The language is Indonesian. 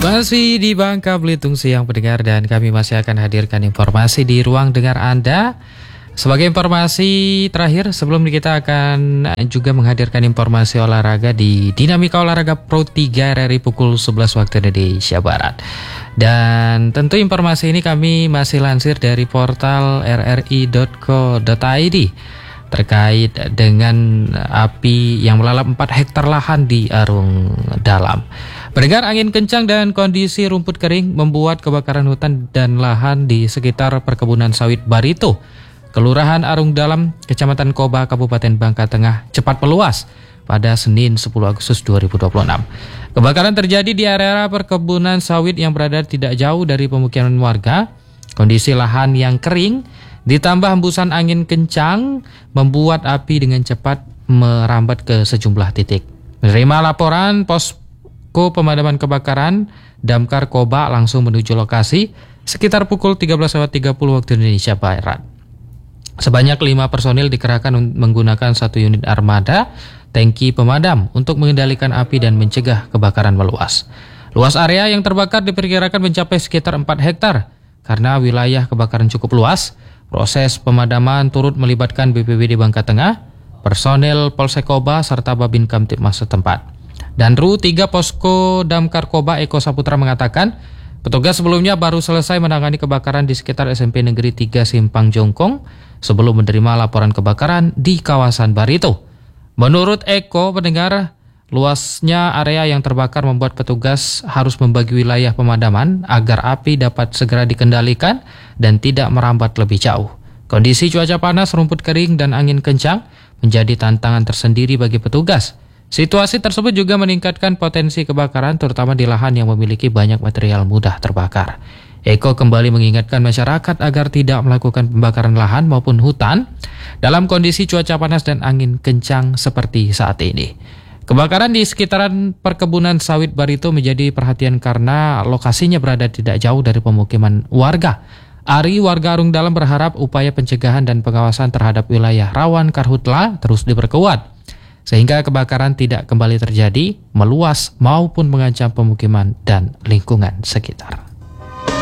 Masih di Bangka Belitung Siang pendengar, dan kami masih akan hadirkan informasi di ruang dengar Anda. Sebagai informasi terakhir, sebelum kita akan juga menghadirkan informasi olahraga di Dinamika Olahraga Pro 3 RRI pukul 11 waktu Indonesia Barat. Dan tentu informasi ini kami masih lansir dari portal rri.co.id terkait dengan api yang melalap 4 hektar lahan di Arung Dalam. Pendengar, angin kencang dan kondisi rumput kering membuat kebakaran hutan dan lahan di sekitar perkebunan sawit Barito, Kelurahan Arung Dalam, Kecamatan Koba, Kabupaten Bangka Tengah cepat meluas pada Senin 10 Agustus 2026. Kebakaran terjadi di area perkebunan sawit yang berada tidak jauh dari pemukiman warga. Kondisi lahan yang kering ditambah hembusan angin kencang membuat api dengan cepat merambat ke sejumlah titik. Menerima laporan, posko pemadaman kebakaran Damkar Koba langsung menuju lokasi sekitar pukul 13.30 waktu Indonesia Barat. Sebanyak 5 personil dikerahkan menggunakan 1 unit armada tangki pemadam untuk mengendalikan api dan mencegah kebakaran meluas. Luas area yang terbakar diperkirakan mencapai sekitar 4 hektar. Karena wilayah kebakaran cukup luas, proses pemadaman turut melibatkan BPBD Bangka Tengah, personel Polsek Koba, serta Babin Kamtibmas setempat. Dan RU 3 Posko Damkar Koba Eko Saputra mengatakan, petugas sebelumnya baru selesai menangani kebakaran di sekitar SMP Negeri 3 Simpang Jongkong sebelum menerima laporan kebakaran di kawasan Barito. Menurut Eko, pendengar, luasnya area yang terbakar membuat petugas harus membagi wilayah pemadaman agar api dapat segera dikendalikan dan tidak merambat lebih jauh. Kondisi cuaca panas, rumput kering, dan angin kencang menjadi tantangan tersendiri bagi petugas. Situasi tersebut juga meningkatkan potensi kebakaran terutama di lahan yang memiliki banyak material mudah terbakar. Eko kembali mengingatkan masyarakat agar tidak melakukan pembakaran lahan maupun hutan dalam kondisi cuaca panas dan angin kencang seperti saat ini. Kebakaran di sekitaran perkebunan sawit Barito menjadi perhatian karena lokasinya berada tidak jauh dari pemukiman warga. Ari, warga Arung Dalam, berharap upaya pencegahan dan pengawasan terhadap wilayah rawan karhutla terus diperkuat, sehingga kebakaran tidak kembali terjadi, meluas maupun mengancam pemukiman dan lingkungan sekitar.